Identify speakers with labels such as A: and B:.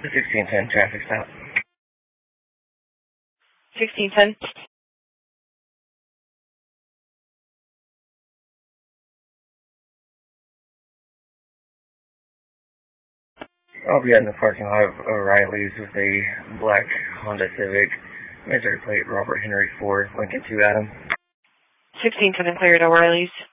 A: The 1610 traffic stop.
B: 1610.
A: I'll be out in the parking lot of O'Reilly's with a black Honda Civic, Missouri plate, Robert Henry 4, Lincoln 2 Adam.
B: 1610 cleared O'Reilly's.